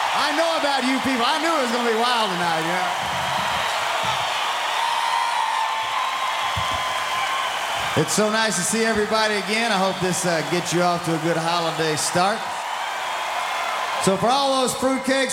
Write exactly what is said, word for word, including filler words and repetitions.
I know about you people. I knew it was going to be wild tonight, you know? It's so nice to see everybody again. I hope this uh, gets you off to a good holiday start. So for all those fruitcakes